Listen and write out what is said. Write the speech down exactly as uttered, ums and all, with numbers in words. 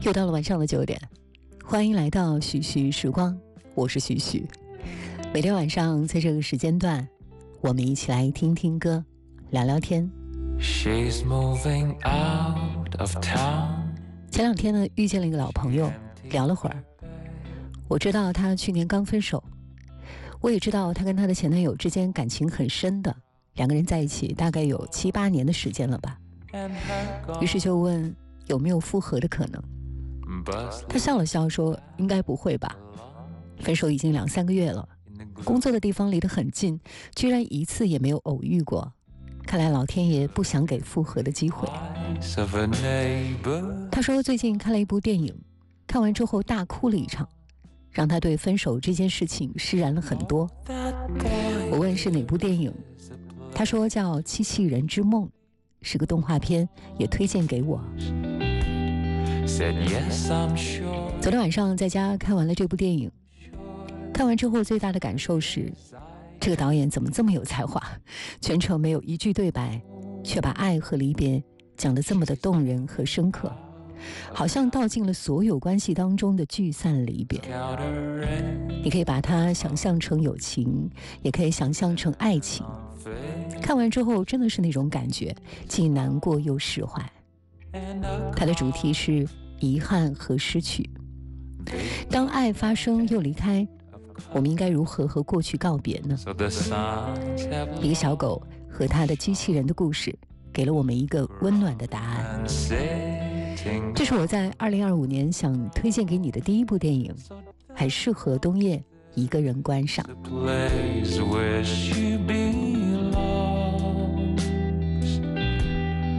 又到了晚上的九点，欢迎来到徐徐时光，我是徐徐。每天晚上在这个时间段，我们一起来听听歌，聊聊天。 She's moving out of town. 前两天呢，遇见了一个老朋友，聊了会儿。我知道他去年刚分手，我也知道他跟他的前男友之间感情很深的，两个人在一起大概有七八年的时间了吧。于是就问有没有复合的可能。他笑了笑说应该不会吧，分手已经两三个月了，工作的地方离得很近，居然一次也没有偶遇过，看来老天爷不想给复合的机会。他说最近看了一部电影，看完之后大哭了一场，让他对分手这件事情释然了很多。我问是哪部电影，他说叫《机器人之梦》，是个动画片，也推荐给我。昨天晚上在家看完了这部电影，看完之后最大的感受是，这个导演怎么这么有才华，全程没有一句对白，却把爱和离别讲得这么的动人和深刻，好像道尽了所有关系当中的聚散离别。你可以把它想象成友情，也可以想象成爱情。看完之后真的是那种感觉，既难过又释怀。它的主题是遗憾和失去。当爱发生又离开，我们应该如何和过去告别呢？一个小狗和它的机器人的故事，给了我们一个温暖的答案。这是我在二零二五年想推荐给你的第一部电影，还适合冬夜一个人观赏。